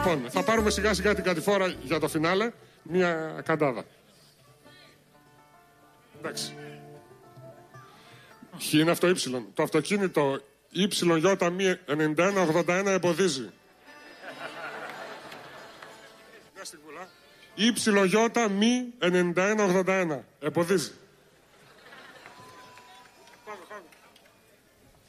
Λοιπόν, θα πάρουμε σιγά σιγά την κατηφόρα για το φινάλε. Μια καντάδα. Εντάξει. Χ είναι αυτό ύψιλον. Το αυτοκίνητο YJ 9181 εμποδίζει. Μια στιγμούλα. YJ 9181 εμποδίζει.